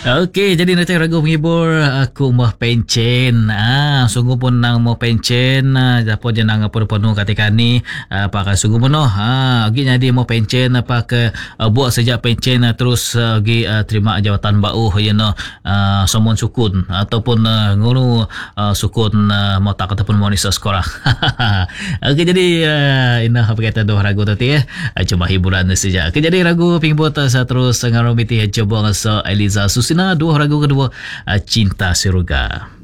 Okey, jadi nanti ragu menghibur aku mah pencen. Sungguh pun nang mau pencen, dapat je nang penuh ketika ni pakai sungguh penuh. Lagi jadi mau pencen apa ke buat sejak pencen terus lagi terima jawatan bau you know. Somon sukun ataupun ngunu sukun mau tak ataupun mau nisa sekolah. Okey, jadi ini apa kata doh ragu tadi ya. Cuma hiburan saja. Okey, jadi ragu pingbot terus ngaromiti coba ngasa Eliza Susina dua ragu kedua Cinta Surga.